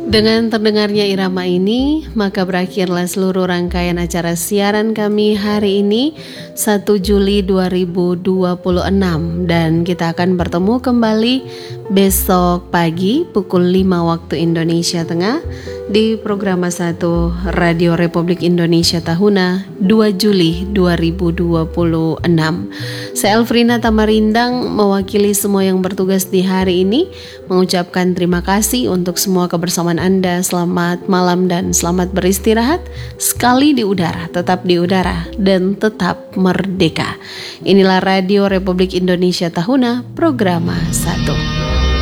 Dengan terdengarnya irama ini, maka berakhirlah seluruh rangkaian acara siaran kami hari ini 1 Juli 2026 dan kita akan bertemu kembali besok pagi pukul 5 waktu Indonesia Tengah di program 1 Radio Republik Indonesia Tahuna 2 Juli 2026. Saya Elfrina Tamarindang mewakili semua yang bertugas di hari ini mengucapkan terima kasih untuk semua kebersamaan Anda. Selamat malam dan selamat beristirahat. Sekali di udara, tetap di udara dan tetap merdeka. Inilah Radio Republik Indonesia Tahuna, program 1.